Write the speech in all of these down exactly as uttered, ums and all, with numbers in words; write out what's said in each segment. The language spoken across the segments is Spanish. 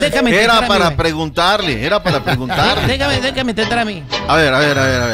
Déjame Era para mí, preguntarle, era para preguntarle. Déjame, déjame intentar a mí. A ver, a ver, a ver, a ver.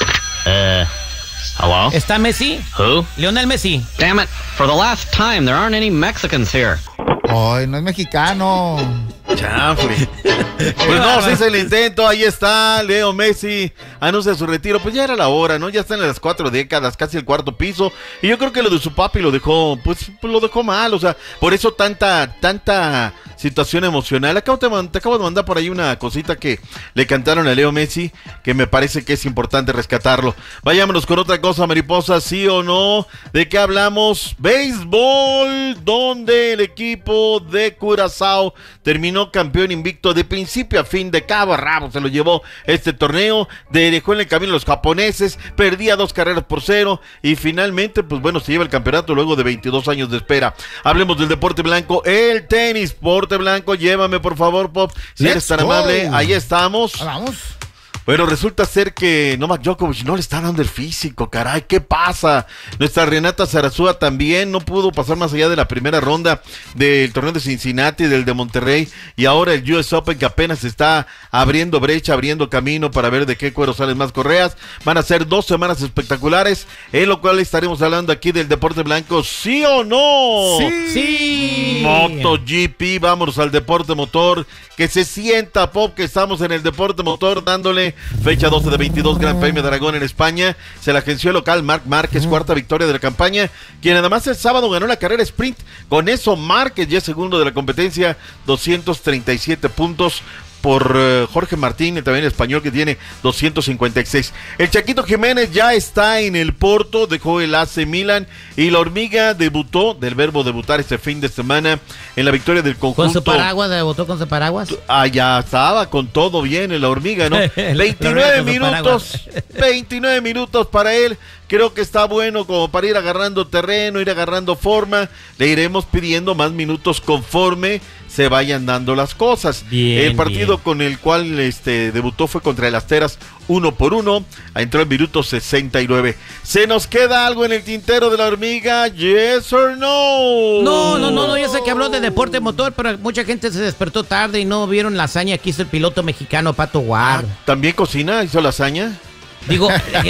Eh, hello? ¿Está Messi? Who? Lionel Messi. Damn it, for the last time, there aren't any Mexicans here. Ay, no es mexicano. Chanfle. Pues no, se hizo el intento, ahí está, Leo Messi anuncia su retiro, pues ya era la hora, ¿no? Ya están en las cuatro décadas, casi el cuarto piso, y yo creo que lo de su papi lo dejó, pues, pues lo dejó mal, o sea, por eso tanta, tanta situación emocional. Acabo te, te acabo de mandar por ahí una cosita que le cantaron a Leo Messi, que me parece que es importante rescatarlo. Vayámonos con otra cosa, mariposa, ¿sí o no? ¿De qué hablamos? Béisbol, donde el equipo de Curazao terminó campeón invicto de principio a fin, de cabo a rabo se lo llevó este torneo, dejó en el camino a los japoneses, perdía dos carreras por cero y finalmente, pues bueno, se lleva el campeonato luego de veintidós años de espera. Hablemos del deporte blanco, el tenis, deporte blanco, llévame por favor, Pop, si Let's eres tan go. amable, ahí estamos. Vamos. Bueno, resulta ser que Novak Djokovic no le está dando el físico, caray, ¿qué pasa? Nuestra Renata Zarazúa también no pudo pasar más allá de la primera ronda del torneo de Cincinnati, del de Monterrey, y ahora el U S Open que apenas está abriendo brecha, abriendo camino para ver de qué cuero salen más correas. Van a ser dos semanas espectaculares, en lo cual estaremos hablando aquí del deporte blanco, ¿sí o no? Sí. sí. MotoGP, vámonos al deporte motor, que se sienta, Pop, que estamos en el deporte motor dándole fecha doce de veintidós Gran Premio de Aragón en España. Se la agenció el local Marc Márquez, cuarta victoria de la campaña, quien además el sábado ganó la carrera sprint. Con eso Márquez ya es segundo de la competencia, doscientos treinta y siete puntos por uh, Jorge Martín, también español, que tiene doscientos cincuenta y seis. El Chaquito Jiménez ya está en el Porto, dejó el A C Milan, y la Hormiga debutó, del verbo debutar, este fin de semana en la victoria del conjunto. ¿Con su paraguas? ¿Debutó con su paraguas? Ah, ya estaba con todo bien en la Hormiga, ¿no? veintinueve minutos, veintinueve minutos para él. Creo que está bueno como para ir agarrando terreno, ir agarrando forma. Le iremos pidiendo más minutos conforme se vayan dando las cosas. Bien, el partido bien. con el cual este debutó fue contra el Asteras, uno por uno. Entró en minuto sesenta y nueve. ¿Se nos queda algo en el tintero de la Hormiga? ¿Yes or no? No, no, no, no, ya sé que habló de deporte motor, pero mucha gente se despertó tarde y no vieron la hazaña que hizo el piloto mexicano Pato Ward. Ah, ¿también cocina? ¿Hizo lasaña? Digo,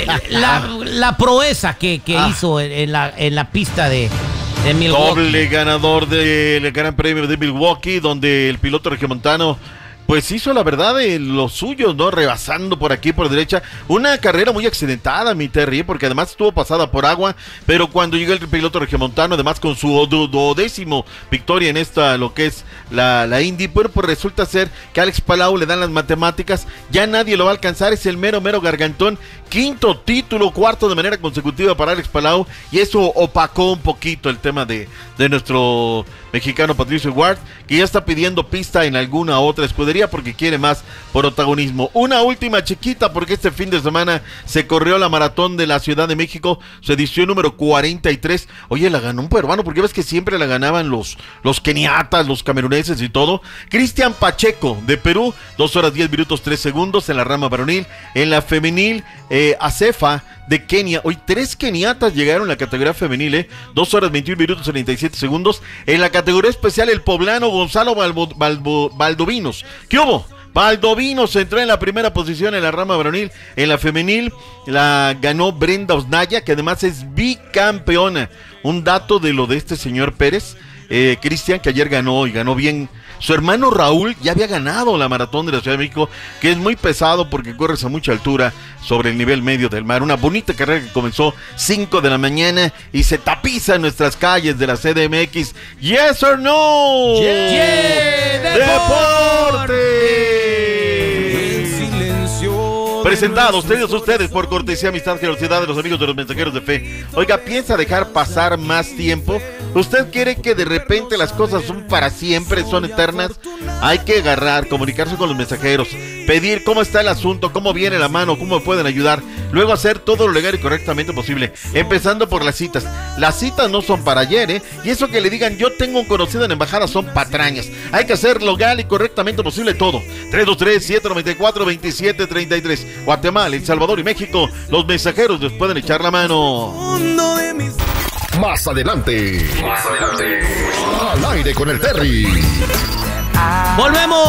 la, la proeza que, que Ah. hizo en, en, la, en la pista de, de Milwaukee. Doble ganador del Gran Premio de Milwaukee, donde el piloto regiomontano pues hizo la verdad de los suyos, ¿no? Rebasando por aquí, por derecha. Una carrera muy accidentada, mi Terry, porque además estuvo pasada por agua, pero cuando llegó el piloto regiomontano, además con su duodécimo victoria en esta, lo que es la, la Indy, pero pues resulta ser que a Alex Palau le dan las matemáticas, ya nadie lo va a alcanzar, es el mero, mero gargantón. Quinto título, cuarto de manera consecutiva para Alex Palau, y eso opacó un poquito el tema de, de nuestro mexicano Patricio Ward, que ya está pidiendo pista en alguna otra escudería porque quiere más protagonismo. Una última chiquita, porque este fin de semana se corrió la maratón de la Ciudad de México, su edición número cuarenta y tres. Oye, la ganó un peruano, porque ves que siempre la ganaban los, los keniatas, los cameruneses y todo. Cristian Pacheco, de Perú, dos horas diez minutos tres segundos en la rama varonil. En la femenil, eh, Acefa de Kenia. Hoy tres keniatas llegaron en la categoría femenil, eh, dos horas veintiún minutos treinta y siete segundos. En la categoría especial, el poblano Gonzalo Balbo, Balbo, Valdovinos. ¿Qué hubo? Valdovinos entró en la primera posición en la rama varonil. En la femenil la ganó Brenda Osnaya, que además es bicampeona. Un dato de lo de este señor Pérez, eh, Cristian, que ayer ganó y ganó bien. Su hermano Raúl ya había ganado la maratón de la Ciudad de México, que es muy pesado porque corres a mucha altura sobre el nivel medio del mar. Una bonita carrera que comenzó cinco de la mañana y se tapiza en nuestras calles de la C D M X. ¿Yes or no? Yeah. Yeah. ¡Deporte! Presentados, traídos ustedes por cortesía, amistad, generosidad de los amigos de los mensajeros de fe. Oiga, ¿piensa dejar pasar más tiempo? ¿Usted quiere que de repente las cosas son para siempre, son eternas? Hay que agarrar, comunicarse con los mensajeros, pedir cómo está el asunto, cómo viene la mano, cómo me pueden ayudar, luego hacer todo lo legal y correctamente posible, empezando por las citas. Las citas no son para ayer, ¿eh? Y eso que le digan, yo tengo un conocido en embajada, son patrañas. Hay que hacer legal y correctamente posible todo. tres dos tres, siete nueve cuatro, dos siete tres tres. Guatemala, El Salvador y México, los mensajeros les pueden echar la mano. Más adelante. Más adelante. Al aire con el Terry. Volvemos.